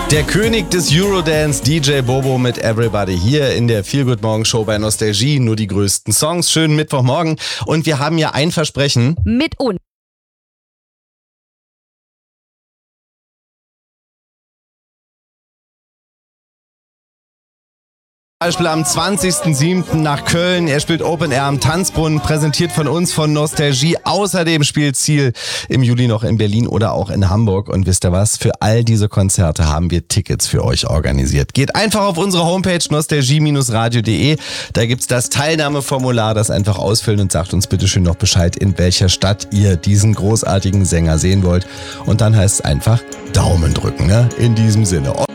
Der König des Eurodance, DJ Bobo mit Everybody hier in der Feel Good Morgen Show bei Nostalgie. Nur die größten Songs. Schönen Mittwochmorgen. Und wir haben ja ein Versprechen. Mit uns. Beispiel am 20.07. nach Köln. Er spielt Open Air am Tanzbrunnen, präsentiert von uns von Nostalgie. Außerdem spielt Ziel im Juli noch in Berlin oder auch in Hamburg. Und wisst ihr was? Für all diese Konzerte haben wir Tickets für euch organisiert. Geht einfach auf unsere Homepage nostalgie-radio.de. Da gibt's das Teilnahmeformular, das einfach ausfüllen und sagt uns bitte schön noch Bescheid, in welcher Stadt ihr diesen großartigen Sänger sehen wollt. Und dann heißt es einfach Daumen drücken, ne? In diesem Sinne.